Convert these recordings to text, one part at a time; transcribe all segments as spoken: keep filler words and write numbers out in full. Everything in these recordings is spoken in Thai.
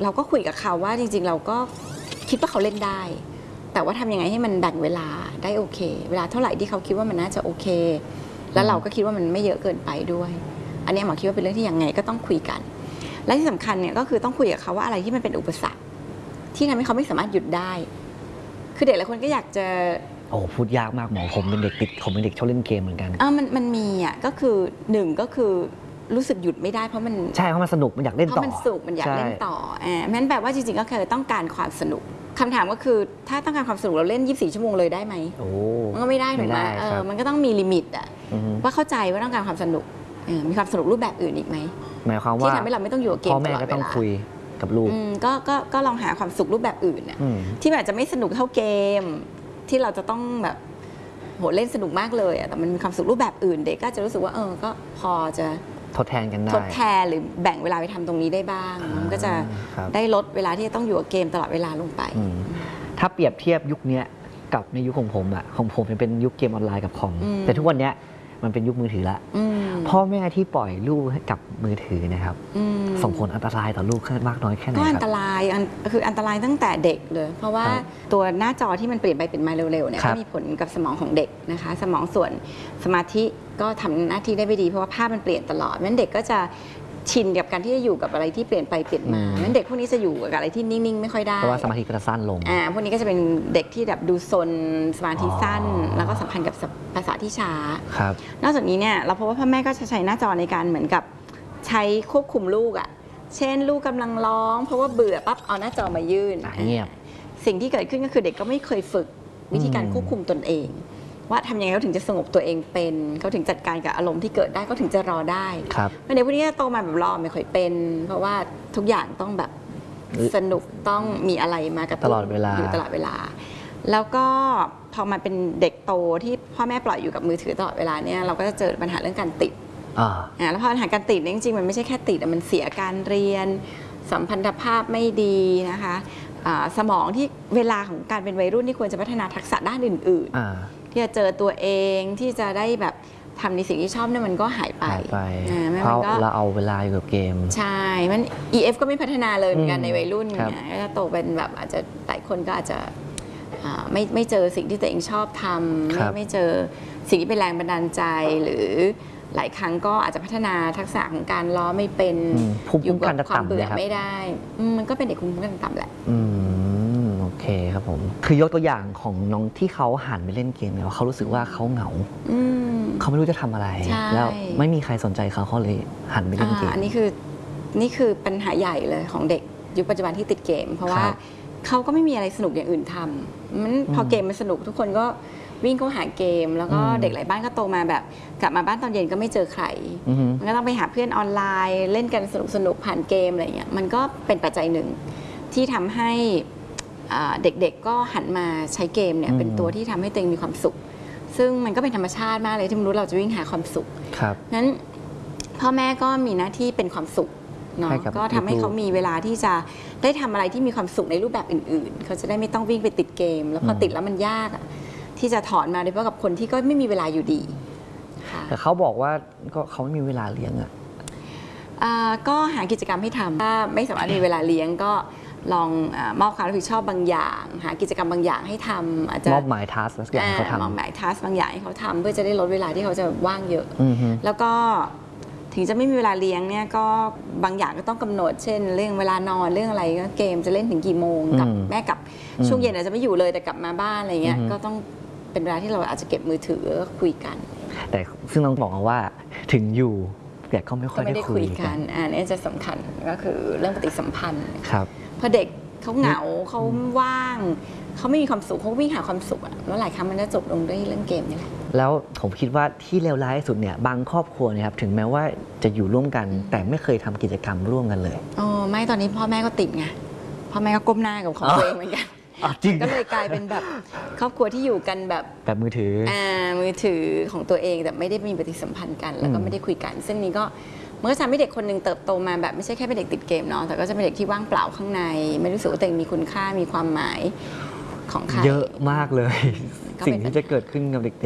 เราก็คุยกับเขาว่าจริงๆเราก็คิดว่าเขาเล่นได้แต่ว่าทำยังไงให้มันแบ่งเวลาได้โอเคเวลาเท่าไหร่ที่เขาคิดว่ามันน่าจะโอเคแล้วเราก็คิดว่ามันไม่เยอะเกินไปด้วยอันนี้หมอคิดว่าเป็นเรื่องที่ยังไงก็ต้องคุยกันและที่สำคัญเนี่ยก็คือต้องคุยกับเขาว่าอะไรที่มันเป็นอุปสรรคที่ทำให้เขาไม่สามารถหยุดได้คือเด็กหลายคนก็อยากจะโอ้พูดยากมากหมอผมเป็นเด็กติดผมเป็นเด็กชอบเล่นเกมเหมือนกันอ่ามันมันมีอ่ะก็คือหนึ่งก็คือรู้สึกหยุดไม่ได้เพราะมันใช่เพราะมันสนุกมันอยากเล่นต่อเพราะมันสุขมันอยากเล่นต่ออ่าแม้นแปลว่าจริงๆก็คือต้องการความสนุกคำถามก็คือถ้าต้องการความสนุกเราเล่นยี่สิบสี่ชั่วโมงเลยได้ไหมโอ้มันก็ไม่ได้ถูกไหมเออมันก็ต้องมีลิมิตอ่ะว่าเข้าใจว่าต้องการความสนุกมีความสนุกรูปแบบอื่นอีกไหมหมายความว่าที่ทำให้เราไม่ต้องอยู่กับเกมตลอดเวลาพ่อแม่ก็ต้องคุยกับลูกก็ก็ก็ลองหาความสุขรูปแบบอื่นที่อาจจะไม่สนุกเท่าเกมที่เราจะต้องแบบโหเล่นสนุกมากเลยแต่มันมีความสุขรูปแบบอื่นเด็กก็จะรู้สึกว่าเออก็พอจะทดแทนกันได้ทดแทนหรือแบ่งเวลาไปทำตรงนี้ได้บ้างมันก็จะได้ลดเวลาที่จะต้องอยู่กับเกมตลอดเวลาลงไปถ้าเปรียบเทียบยุคนี้กับในยุคของผมอะของผมเป็นยุคเกมออนไลน์กับคอมแต่ทุกวันนี้มันเป็นยุคมือถือละพ่อแม่ที่ปล่อยลูกให้กับมือถือนะครับส่งผลอันตรายต่อลูกมากน้อยแค่ไหนครับก็อันตรายคืออันตรายตั้งแต่เด็กเลยเพราะว่าตัวหน้าจอที่มันเปลี่ยนไปเปลี่ยนมาเร็วๆเนี่ยก็มีผลกับสมองของเด็กนะคะสมองส่วนสมาธิก็ทำหน้าที่ได้ไม่ดีเพราะว่าภาพมันเปลี่ยนตลอดงั้นเด็กก็จะชินกับการที่จะอยู่กับอะไรที่เปลี่ยนไปเปลี่ยนมางั้นเด็กพวกนี้จะอยู่กับอะไรที่นิ่งๆไม่ค่อยได้เพราะว่าสมาธิก็จะสั้นลงอ่าพวกนี้ก็จะเป็นเด็กที่แบบดูซนสมาธิสั้นแล้วก็สัมพันธ์กับภาษาที่ช้าครับนอกจากนี้เนี่ยเราพบว่าพ่อแม่ก็จะใช้หน้าจอในการเหมือนกับใช้ควบคุมลูกอ่ะเช่นลูกกำลังร้องเพราะว่าเบื่อปั๊บเอาหน้าจอมายื่นเงียบสิ่งที่เกิดขึ้นก็คือเด็กก็ไม่เคยฝึกวิธีการควบคุมตนเองว่าทำยังไงเขาถึงจะสงบตัวเองเป็นเขาถึงจัดการกับอารมณ์ที่เกิดได้เขาถึงจะรอได้เพราะในพวกนี้โตมาแบบรอไม่ค่อยเป็นเพราะว่าทุกอย่างต้องแบบสนุกต้องมีอะไรมากระตุ้นตลอดเวลาอยู่ตลอดเวลาแล้วก็พอมาเป็นเด็กโตที่พ่อแม่ปล่อยอยู่กับมือถือตลอดเวลาเนี่ยเราก็จะเจอปัญหาเรื่องการติดอ่าแล้วพอปัญหาการติดเนี่ยจริงๆมันไม่ใช่แค่ติดมันเสียการเรียนสัมพันธภาพไม่ดีนะคะสมองที่เวลาของการเป็นวัยรุ่นที่ควรจะพัฒนาทักษะด้านอื่นๆที่จะเจอตัวเองที่จะได้แบบทำในสิ่งที่ชอบเนี่ยมันก็หายไปเพราะเราเอาเวลาอยู่กับเกมใช่มัน อี เอฟ ก็ไม่พัฒนาเลยเหมือนกันในวัยรุ่นเนี่ยก็จะโตเป็นแบบอาจจะหลายคนก็อาจจะไม่ไม่เจอสิ่งที่ตัวเองชอบทำไม่ไม่เจอสิ่งที่เป็นแรงบันดาลใจหรือหลายครั้งก็อาจจะพัฒนาทักษะของการล้อไม่เป็นอยู่กับความเบื่อไม่ได้มันก็เป็นเด็กภูมิคุ้มกันต่ำแหละโอเคครับผมคือยกตัวอย่างของน้องที่เขาหันไปเล่นเกมเนี่ยเขารู้สึกว่าเขาเหงาเขาไม่รู้จะทำอะไรแล้วไม่มีใครสนใจเขาเขาเลยหันไปเล่นเกมอันนี้คือนี่คือปัญหาใหญ่เลยของเด็กยุคปัจจุบันที่ติดเกมเพราะว่าเขาก็ไม่มีอะไรสนุกอย่างอื่นทำมันพอเกมมันสนุกทุกคนก็วิ่งเข้าหาเกมแล้วก็เด็กหลายบ้านก็โตมาแบบกลับมาบ้านตอนเย็นก็ไม่เจอใครมันก็ต้องไปหาเพื่อนออนไลน์เล่นกันสนุกสนุกผ่านเกมอะไรเงี้ยมันก็เป็นปัจจัยหนึ่งที่ทำให้เด็กๆก็หันมาใช้เกมเนี่ยเป็นตัวที่ทำให้ตัวเองมีความสุขซึ่งมันก็เป็นธรรมชาติมากเลยที่มนุษย์เราจะวิ่งหาความสุขนั้นพ่อแม่ก็มีหน้าที่เป็นความสุขเนาะก็ทำให้เขามีเวลาที่จะได้ทำอะไรที่มีความสุขในรูปแบบอื่นๆเขาจะได้ไม่ต้องวิ่งไปติดเกมแล้วพอติดแล้วมันยากที่จะถอนมาโดยเฉพาะกับคนที่ก็ไม่มีเวลาอยู่ดีแต่เขาบอกว่าก็เขาไม่มีเวลาเลี้ยงอ่ะก็หากิจกรรมให้ทำถ้าไม่สามารถมีเวลาเลี้ยงก็ลองมอบความรับผิดชอบบางอย่างหากิจกรรมบางอย่างให้ทำอาจจะมอบหมายทัสก์บางอย่างให้เขาทำมอบหมายทัสก์บางอย่างให้เขาทำเพื่อจะได้ลดเวลาที่เขาจะว่างเยอะแล้วก็ถึงจะไม่มีเวลาเลี้ยงเนี่ยก็บางอย่างก็ต้องกำหนดเช่นเรื่องเวลานอนเรื่องอะไรก็เกมจะเล่นถึงกี่โมงกับแม่กับช่วงเย็นอาจจะไม่อยู่เลยแต่กลับมาบ้านอะไรเงี้ยก็ต้องเป็นเวลาที่เราอาจจะเก็บมือถือคุยกันแต่ซึ่งต้องบอกว่าถึงอยู่แต่ก็ไม่ค่อยได้คุยกันอันนี้จะสำคัญก็คือเรื่องปฏิสัมพันธ์ครับพอเด็กเขาเหงาเขาว่างเขาไม่มีความสุขเขาวิ่งหาความสุขอะแล้วหลายครั้งมันจะจบลงด้วยเรื่องเกมนี่แหละแล้วผมคิดว่าที่เลวร้ายที่สุดเนี่ยบางครอบครัวนะครับถึงแม้ว่าจะอยู่ร่วมกันแต่ไม่เคยทำกิจกรรมร่วมกันเลยอ๋อไม่ตอนนี้พ่อแม่ก็ติดไงพ่อแม่ก็ก้มหน้ากับของตัวเองเหมือนกันก็เลยกลายเป็นแบบครอบครัวที่อยู่กันแบบแบบมือถืออ่ามือถือของตัวเองแต่ไม่ได้มีปฏิสัมพันธ์กันแล้วก็ไม่ได้คุยกันซึ่งนี้ก็มันก็ทำให้เด็กคนหนึ่งเติบโตมาแบบไม่ใช่แค่เป็นเด็กติดเกมเนาะแต่ก็จะเป็นเด็กที่ว่างเปล่าข้างในไม่รู้สึกว่าตัวเองมีคุณค่ามีความหมายของใครเยอะมากเลยสิ่งที่จะเกิดขึ้นกับเด็ก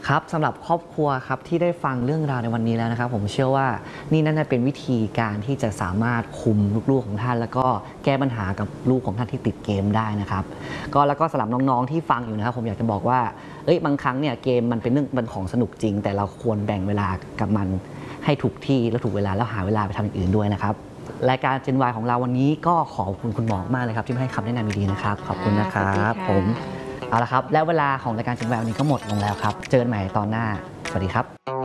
ครับสำหรับครอบครัวครับที่ได้ฟังเรื่องราวในวันนี้แล้วนะครับผมเชื่อว่านี่น่าจะเป็นวิธีการที่จะสามารถคุมลูกๆของท่านแล้วก็แก้ปัญหากับลูกของท่านที่ติดเกมได้นะครับก็แล้วก็สำหรับน้องๆที่ฟังอยู่นะครับผมอยากจะบอกว่าเอ้ยบางครั้งเนี่ยเกมมันเป็นเรื่องเป็นของสนุกจริงแต่เราควรแบ่งเวลากับมันให้ถูกที่และถูกเวลาแล้วหาเวลาไปทำอย่างอื่นด้วยนะครับรายการ Gen Y ของเราวันนี้ก็ขอบคุณคุณหมอมากเลยครับที่มาให้คำแนะนำดีๆนะครับขอบคุณนะครับผมเอาละครับและเวลาของรายการ Gen Y วันนี้ก็หมดลงแล้วครับเจอกันใหม่ตอนหน้าสวัสดีครับ